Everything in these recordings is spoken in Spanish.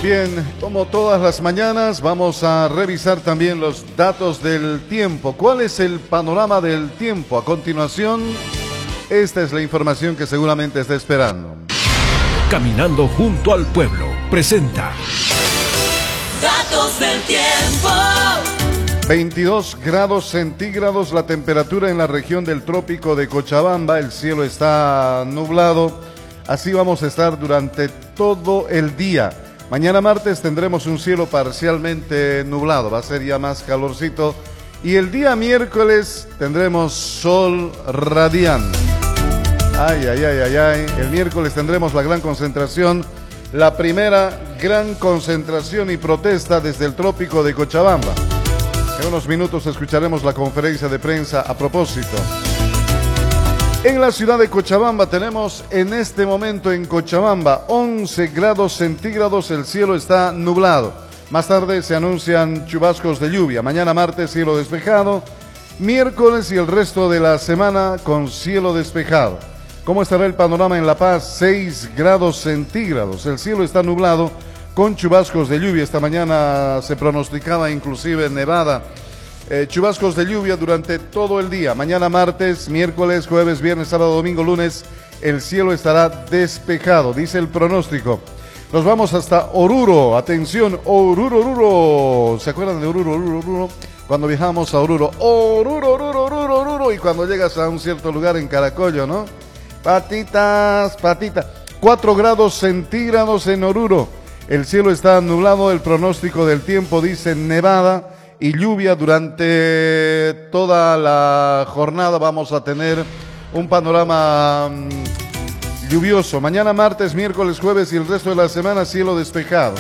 Bien, como todas las mañanas, vamos a revisar también los datos del tiempo. ¿Cuál es el panorama del tiempo? A continuación, esta es la información que seguramente está esperando. Caminando junto al pueblo, presenta Datos del tiempo. 22 grados centígrados la temperatura en la región del trópico de Cochabamba. El cielo está nublado. Así vamos a estar durante todo el día. Mañana martes tendremos un cielo parcialmente nublado, va a ser ya más calorcito. Y el día miércoles tendremos sol radiante. Ay, ay, ay, ay, ay. El miércoles tendremos la gran concentración, la primera gran concentración y protesta desde el trópico de Cochabamba. En unos minutos escucharemos la conferencia de prensa a propósito. En la ciudad de Cochabamba tenemos en este momento en Cochabamba 11 grados centígrados, el cielo está nublado. Más tarde se anuncian chubascos de lluvia. Mañana martes cielo despejado, miércoles y el resto de la semana con cielo despejado. ¿Cómo estará el panorama en La Paz? 6 grados centígrados, el cielo está nublado con chubascos de lluvia. Esta mañana se pronosticaba inclusive nevada. Chubascos de lluvia durante todo el día. Mañana martes, miércoles, jueves, viernes, sábado, domingo, lunes, el cielo estará despejado, dice el pronóstico. Nos vamos hasta Oruro. Atención, Oruro, Oruro. ¿Se acuerdan de Oruro, Oruro, Oruro? Cuando viajamos a Oruro. Oruro, Oruro, Oruro, Oruro. Y cuando llegas a un cierto lugar en Caracollo, ¿no? Patitas, patitas. 4 grados centígrados en Oruro. El cielo está nublado. El pronóstico del tiempo dice nevada y lluvia durante toda la jornada. Vamos a tener un panorama lluvioso. Mañana martes, miércoles, jueves y el resto de la semana cielo despejado.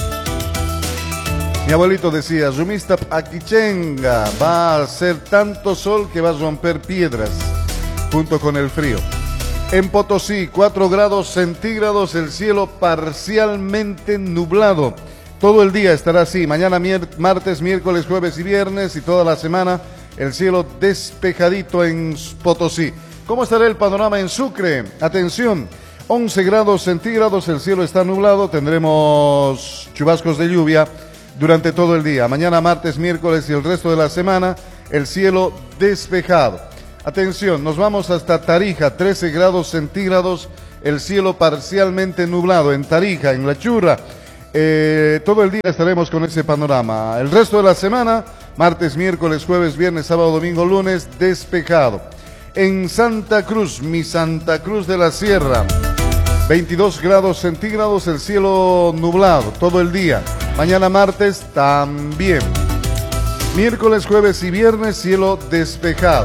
Mi abuelito decía, Rumista Aquichenga, va a hacer tanto sol que va a romper piedras junto con el frío. En Potosí, 4 grados centígrados, el cielo parcialmente nublado. Todo el día estará así, mañana martes, miércoles, jueves y viernes y toda la semana el cielo despejadito en Potosí. ¿Cómo estará el panorama en Sucre? Atención, 11 grados centígrados, el cielo está nublado, tendremos chubascos de lluvia durante todo el día. Mañana martes, miércoles y el resto de la semana el cielo despejado. Atención, nos vamos hasta Tarija, 13 grados centígrados, el cielo parcialmente nublado en Tarija, en La Churra. Todo el día estaremos con ese panorama. El resto de la semana, martes, miércoles, jueves, viernes, sábado, domingo, lunes, despejado. En Santa Cruz, mi Santa Cruz de la Sierra, 22 grados centígrados, el cielo nublado todo el día. Mañana martes también. Miércoles, jueves y viernes, cielo despejado.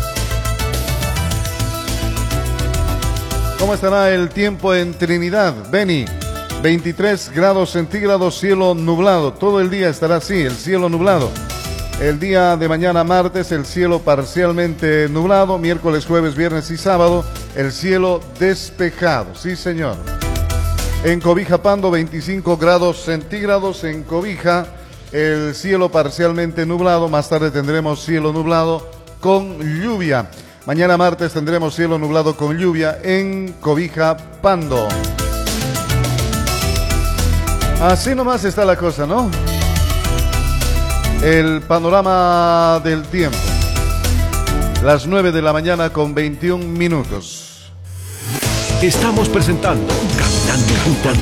¿Cómo estará el tiempo en Trinidad, Beni? 23 grados centígrados, cielo nublado. Todo el día estará así, el cielo nublado. El día de mañana martes, el cielo parcialmente nublado. Miércoles, jueves, viernes y sábado, el cielo despejado. Sí, señor. En Cobija, Pando, 25 grados centígrados. En Cobija, el cielo parcialmente nublado. Más tarde tendremos cielo nublado con lluvia. Mañana martes tendremos cielo nublado con lluvia en Cobija, Pando. Así nomás está la cosa, ¿no? El panorama del tiempo. Las 9 de la mañana con 21 minutos. Estamos presentando Caminando junto al